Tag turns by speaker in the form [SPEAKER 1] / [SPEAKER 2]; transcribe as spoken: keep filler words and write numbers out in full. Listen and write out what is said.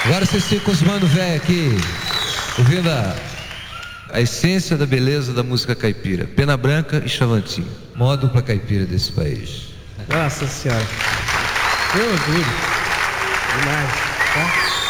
[SPEAKER 1] Agora vocês ficam com os mano velho aqui, ouvindo a, a essência da beleza da música caipira. Pena Branca e Chavantinho, maior dupla caipira desse país.
[SPEAKER 2] Nossa Senhora, eu orgulho demais, tá?